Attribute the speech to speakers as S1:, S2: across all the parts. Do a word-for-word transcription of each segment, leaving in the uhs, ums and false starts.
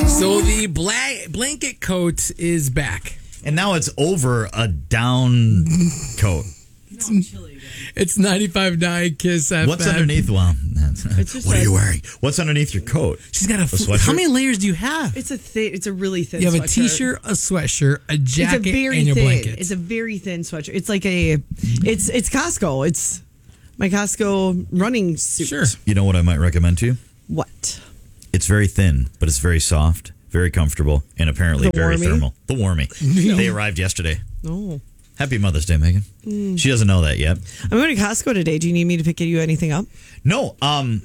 S1: So the bla- blanket coat is back.
S2: And now it's over a down coat.
S1: It's, it's ninety-five point nine Kiss F M.
S2: What's underneath? Well,
S3: just
S2: what
S3: a-
S2: are you wearing? What's underneath your coat?
S1: She's got a.
S2: A
S1: Fl-
S2: sweatshirt?
S1: how many layers do you have?
S3: It's a thin. It's a really thin.
S1: You have a
S3: sweatshirt.
S1: t-shirt, a sweatshirt, a jacket,
S3: It's a very
S1: and your
S3: thin.
S1: blanket.
S3: It's a very thin sweatshirt. It's like a. It's it's Costco. It's my Costco running suit.
S1: Sure.
S2: You know what I might recommend to you?
S3: What?
S2: It's very thin, but it's very soft, very comfortable, and apparently
S3: The
S2: very
S3: Warmy?
S2: thermal. The Warmy. They arrived yesterday.
S3: Oh.
S2: Happy Mother's Day, Megan.
S3: Mm.
S2: She doesn't know that yet.
S3: I'm going to Costco today. Do you need me to pick you anything up?
S2: No. Um.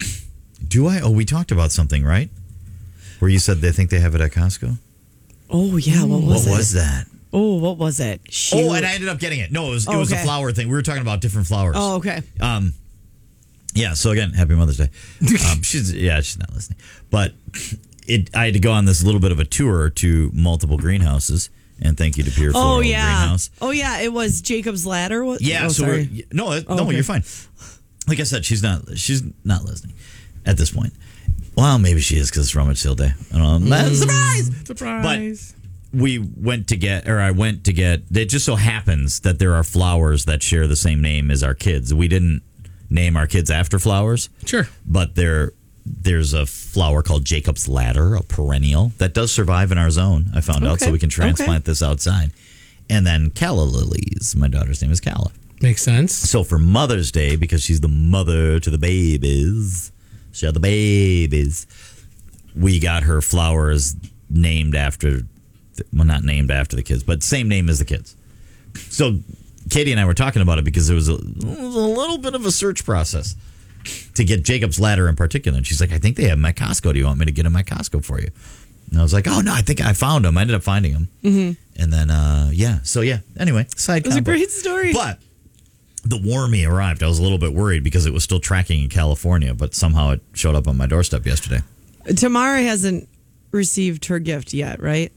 S2: Do I? Oh, we talked about something, right? Where you said they think they have it at Costco.
S3: Oh yeah. What was
S2: What
S3: it?
S2: was that?
S3: Oh, what was it? Shoot.
S2: Oh, and I ended up getting it. No, it was it
S3: Oh,
S2: was
S3: okay.
S2: a flower thing. We were talking about different flowers.
S3: Oh, okay.
S2: Um. Yeah. So again, Happy Mother's Day. Um, she's yeah, she's not listening. But it, I had to go on this little bit of a tour to multiple greenhouses. And thank you to Pure Floral
S3: Oh yeah.
S2: Greenhouse.
S3: Oh yeah. It was Jacob's Ladder. What?
S2: Yeah,
S3: Oh,
S2: so
S3: sorry.
S2: we're no, no,
S3: okay.
S2: you're fine. Like I said, she's not she's not listening at this point. Well, maybe she is because it's Rummage Sale Day. I don't know.
S3: Mm.
S2: Surprise!
S1: Surprise.
S2: But we went to get, or I went to get. It just so happens that there are flowers that share the same name as our kids. We didn't name our kids after flowers,
S1: Sure.
S2: but there there's a flower called Jacob's Ladder, a perennial that does survive in our zone. I found out, so
S3: Okay.
S2: we can transplant
S3: Okay.
S2: this outside. And then Calla Lilies. My daughter's name is Calla.
S1: Makes sense.
S2: So for Mother's Day, because she's the mother to the babies, she had the babies, we got her flowers named after, well, not named after the kids, but same name as the kids. So Katie and I were talking about it because there was a, it was a little bit of a search process to get Jacob's Ladder in particular. And she's like, I think they have them at Costco. Do you want me to get them at Costco for you? And I was like, oh, no, I think I found them. I ended up finding them. Mm-hmm. And then, uh, yeah. So, yeah. Anyway, side
S3: It was a
S2: combo.
S3: great story.
S2: But the Warmy arrived. I was a little bit worried because it was still tracking in California, but somehow it showed up on my doorstep yesterday.
S3: Tamara hasn't received her gift yet, right?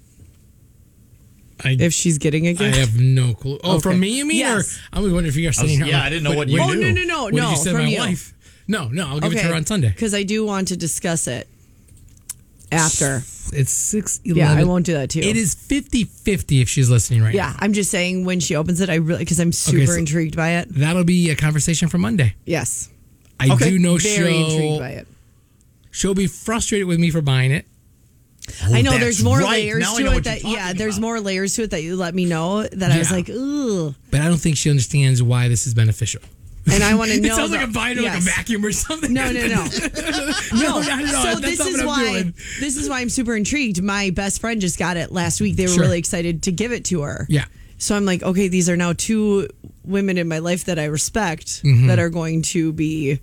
S1: I,
S3: If she's getting a
S1: I
S3: gift.
S1: have no clue. Oh,
S3: Okay.
S1: from me, you mean?
S3: Yes.
S1: Or I was wondering if you guys sending her.
S2: yeah, I didn't know what you
S3: Oh,
S2: knew.
S3: no, no, no,
S1: What
S3: no.
S1: did you say,
S3: from
S1: my
S3: you.
S1: wife? No, no, I'll give it to her on Sunday.
S3: Because I do want to discuss it after.
S1: It's six eleven.
S3: Yeah, I won't do that too.
S1: It is fifty-fifty if she's listening right
S3: Yeah,
S1: now.
S3: I'm just saying when she opens it, I really because I'm super
S1: so-
S3: intrigued by it.
S1: That'll be a conversation for Monday.
S3: Yes,
S1: I
S2: Okay.
S1: do know
S3: very
S1: she'll,
S3: intrigued by it.
S1: she'll be frustrated with me for buying it.
S2: Oh,
S3: I know
S2: that's
S3: there's more
S2: right.
S3: layers
S2: Now I
S3: to
S2: know
S3: it.
S2: what
S3: That
S2: you're
S3: yeah,
S2: talking
S3: there's
S2: about.
S3: more layers to it that you let me know that I was
S1: Yeah.
S3: like, ugh.
S1: But I don't think she understands why this is beneficial.
S3: And I want to know.
S1: It sounds like
S3: the-
S1: I'm buying her like a
S3: yes.
S1: vacuum or something.
S3: No, no, no.
S1: no,
S3: No,
S1: not at all.
S3: so
S1: That's
S3: this
S1: not
S3: is
S1: what I'm
S3: why
S1: doing.
S3: this is why I'm super intrigued. My best friend just got it last week. They were
S1: Sure.
S3: really excited to give it to her.
S1: Yeah.
S3: So I'm like, okay, these are now two women in my life that I respect
S1: Mm-hmm.
S3: that are going to be.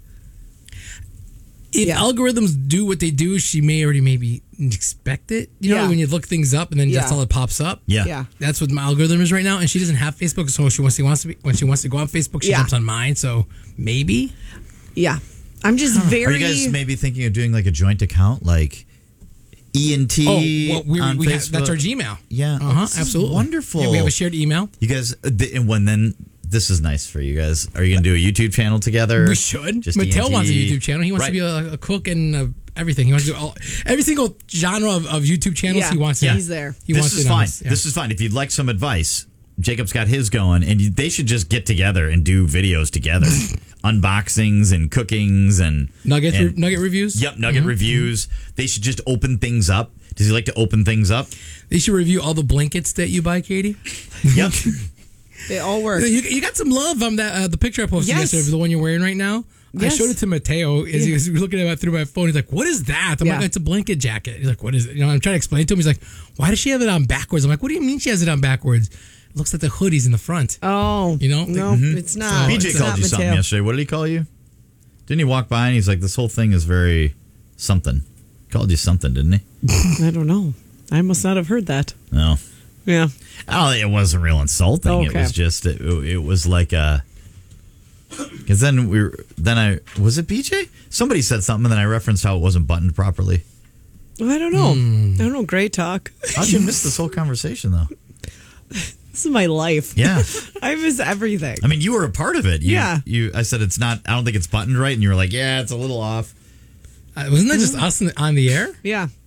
S1: If
S3: Yeah.
S1: algorithms do what they do, she may already maybe expect it. You know,
S3: Yeah.
S1: when you look things up and then that's
S3: Yeah.
S1: all that pops up.
S2: Yeah.
S3: Yeah.
S1: That's what my algorithm is right now, and she doesn't have Facebook. So when she wants to wants to be, when she wants to go on Facebook, she
S3: Yeah.
S1: jumps on mine. So maybe
S3: Yeah. I'm just very.
S2: Are you guys maybe thinking of doing like a joint account, like E and T
S1: oh, well, we,
S2: on
S1: we
S2: Facebook?
S1: have, that's our Gmail.
S2: Yeah.
S1: uh huh,
S2: This is
S1: absolutely
S2: wonderful.
S1: Yeah, we have a shared email.
S2: You guys, uh, th- and when then this is nice for you guys. Are you gonna do a YouTube channel together?
S1: We should.
S2: Just
S1: Mattel
S2: E N T?
S1: wants a YouTube channel. He wants
S2: Right.
S1: to be a, a cook and uh everything. He wants to do all every single genre of, of YouTube channels.
S3: Yeah,
S1: he wants.
S3: yeah.
S1: it.
S3: He's there.
S1: He
S2: This
S1: wants
S2: is
S1: it on
S2: fine.
S1: this, yeah.
S2: This is fine. If you'd like some advice, Jacob's got his going, and you, they should just get together and do videos together, unboxings and cookings and
S1: Nugget
S2: and-
S1: nugget reviews.
S2: Yep, nugget reviews. They should just open things up. Does he like to open things up?
S1: They should review all the blankets that you buy, Katie.
S2: Yep.
S3: They all work.
S1: You, you got some love on that uh, the picture I posted
S3: Yes.
S1: yesterday, the one you're wearing right now.
S3: Yes.
S1: I showed it to Mateo as he was looking at it through my phone. He's like, "What is that?" I'm
S3: Yeah.
S1: like, "It's a blanket jacket." He's like, "What is it?" You know, I'm trying to explain to him. He's like, "Why does she have it on backwards?" I'm like, "What do you mean she has it on backwards? It looks like the hoodie's in the front."
S3: Oh,
S1: You know?
S3: no, it's not.
S1: So-
S2: B J
S3: It's
S2: called
S3: not
S2: you something
S3: Mateo.
S2: yesterday. What did he call you? Didn't he walk by and he's like, "This whole thing is very something." Called you something, didn't he?
S3: I don't know. I must not have heard that.
S2: No.
S3: Yeah.
S2: I don't think it wasn't real insulting. It
S3: Okay.
S2: was just it, it was like a. Because then we were, then I was it B J? Somebody said something and then I referenced how it wasn't buttoned properly.
S3: I don't know.
S1: Hmm.
S3: I don't know. Great talk.
S2: How'd you miss this whole conversation though?
S3: This is my life.
S2: Yeah,
S3: I miss everything.
S2: I mean you were a part of it. You,
S3: Yeah.
S2: You, I said it's not. I don't think it's buttoned right, and you were like, "Yeah, it's a little off."
S1: Uh, wasn't that just us in the, on the air?
S3: Yeah.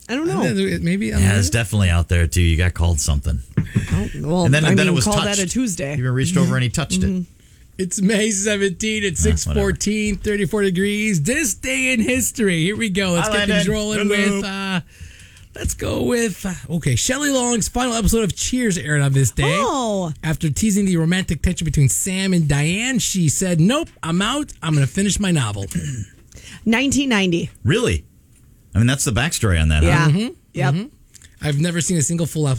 S3: I don't know.
S1: Maybe. I don't
S2: Yeah,
S1: know.
S2: it's definitely out there too. You got called something.
S3: Oh, well,
S2: And then,
S3: I
S2: and
S3: mean,
S2: then it was
S3: call
S2: touched.
S3: that a Tuesday.
S2: You even reached over and he touched it.
S1: It's May seventeenth at six fourteen, thirty-four degrees. This day in history. Here we go. Let's
S2: Hi,
S1: get things
S2: Landon.
S1: rolling
S2: Hello.
S1: with, uh, let's go with, uh, okay, Shelley Long's final episode of Cheers aired on this day.
S3: Oh.
S1: After teasing the romantic tension between Sam and Diane, she said, nope, I'm out. I'm going to finish my novel.
S3: nineteen ninety.
S2: Really? I mean, that's the backstory on that.
S3: Yeah.
S2: Huh?
S3: Yep.
S1: I've never seen a single full episode.